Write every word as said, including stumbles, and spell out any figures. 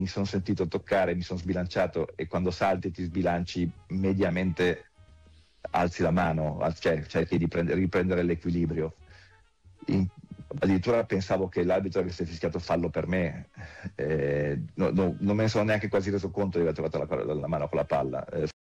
mi sono sentito toccare, mi sono sbilanciato, e quando salti e ti sbilanci mediamente alzi la mano, cioè cerchi di prendere, riprendere l'equilibrio. In, addirittura pensavo che l'arbitro avesse fischiato fallo per me, eh, no, no, non me ne sono neanche quasi reso conto di aver trovato la, la mano con la palla. Eh,